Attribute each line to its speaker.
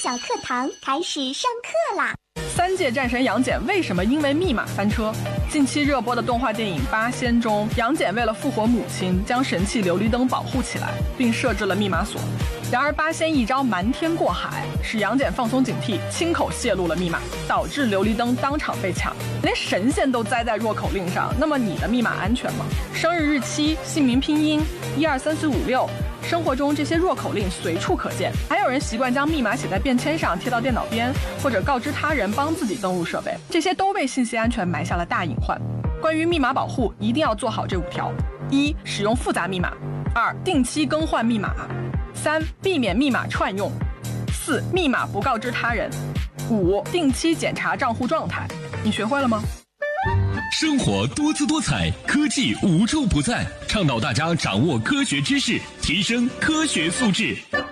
Speaker 1: 小课堂开始上课啦
Speaker 2: ！3届战神杨戬为什么因为密码翻车？近期热播的动画电影《八仙》中，杨戬为了复活母亲，将神器琉璃灯保护起来，并设置了密码锁。然而八仙一招瞒天过海，使杨戬放松警惕，亲口泄露了密码，导致琉璃灯当场被抢。连神仙都栽在弱口令上，那么你的密码安全吗？生日日期、姓名拼音、1234566，生活中这些弱口令随处可见。还有人习惯将密码写在便签上，贴到电脑边，或者告知他人帮自己登录设备，这些都为信息安全埋下了大隐患。关于密码保护，一定要做好这5条：1. 使用复杂密码； 2. 定期更换密码； 3. 避免密码串用； 4. 密码不告知他人； 5. 定期检查账户状态。你学会了吗？
Speaker 3: 生活多姿多彩，科技无处不在，倡导大家掌握科学知识，提升科学素质。